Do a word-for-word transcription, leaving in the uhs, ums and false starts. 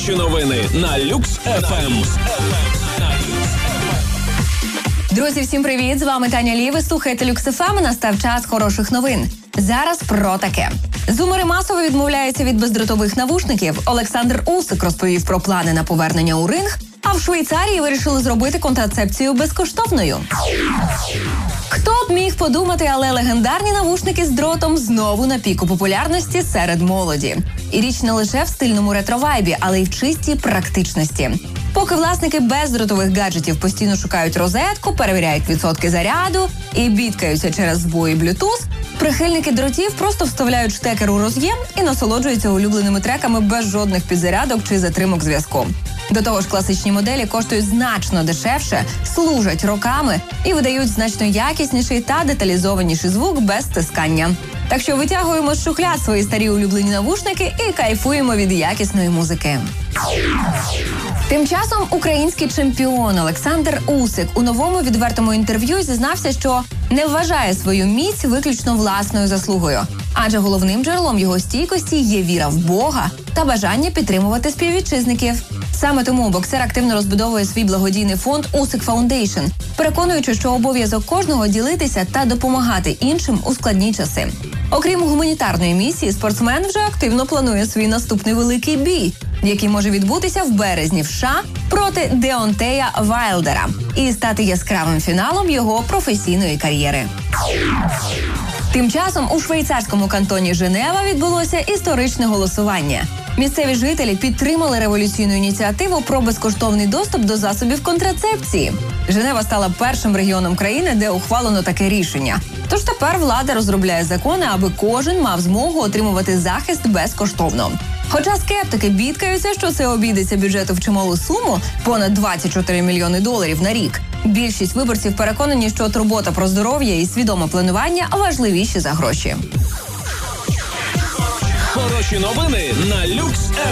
Хороші новини на Люкс еф ем. Друзі, всім привіт! З вами Таня Лі. Ви слухаєте Люкс еф ем. Настав час хороших новин. Зараз про таке. Зумери масово відмовляються від бездротових навушників. Олександр Усик розповів про плани на повернення у ринг, а в Швейцарії вирішили зробити контрацепцію безкоштовною. Хто б міг подумати, але легендарні навушники з дротом знову на піку популярності серед молоді. І річ не лише в стильному ретро-вайбі, але й в чистій практичності. Поки власники бездротових гаджетів постійно шукають розетку, перевіряють відсотки заряду і бідкаються через збої Bluetooth, прихильники дротів просто вставляють штекер у роз'єм і насолоджуються улюбленими треками без жодних підзарядок чи затримок зв'язку. До того ж, класичні моделі коштують значно дешевше, служать роками і видають значно якісніший та деталізованіший звук без стискання. Так що витягуємо з шухляд свої старі улюблені навушники і кайфуємо від якісної музики. Тим часом український чемпіон Олександр Усик у новому відвертому інтерв'ю зізнався, що не вважає свою міць виключно власною заслугою. Адже головним джерелом його стійкості є віра в Бога та бажання підтримувати співвітчизників. Саме тому боксер активно розбудовує свій благодійний фонд «Усик Фаундейшн», переконуючи, що обов'язок кожного ділитися та допомагати іншим у складні часи. Окрім гуманітарної місії, спортсмен вже активно планує свій наступний великий бій, який може відбутися в березні в США проти Деонтея Вайлдера і стати яскравим фіналом його професійної кар'єри. Тим часом у швейцарському кантоні Женева відбулося історичне голосування. Місцеві жителі підтримали революційну ініціативу про безкоштовний доступ до засобів контрацепції. Женева стала першим регіоном країни, де ухвалено таке рішення. Тож тепер влада розробляє закони, аби кожен мав змогу отримувати захист безкоштовно. Хоча скептики бідкаються, що це обійдеться бюджету в чималу суму – понад двадцять чотири мільйони доларів на рік. Більшість виборців переконані, що турбота про здоров'я і свідоме планування важливіші за гроші. Хороші новини на Люкс еф ем.